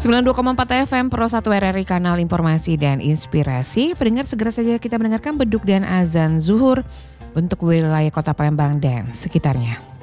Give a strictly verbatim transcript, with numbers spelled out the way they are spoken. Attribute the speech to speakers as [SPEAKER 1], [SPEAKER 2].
[SPEAKER 1] sembilan puluh dua koma empat F M Pro satu R R I, kanal informasi dan inspirasi. Pendengar, segera saja kita mendengarkan beduk dan azan zuhur untuk wilayah Kota Palembang dan sekitarnya.